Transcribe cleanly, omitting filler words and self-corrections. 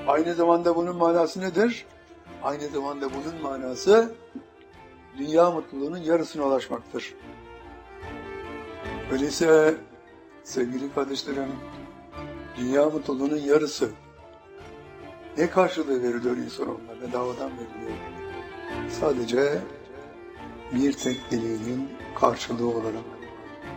Aynı zamanda bunun manası nedir? Aynı zamanda bunun manası dünya mutluluğunun yarısına ulaşmaktır. Öyleyse sevgili kardeşlerim, dünya mutluluğunun yarısı ne karşılığı veriliyor insanoğluna? Bedavadan veriliyor. Sadece bir tek dileğinin karşılığı olarak.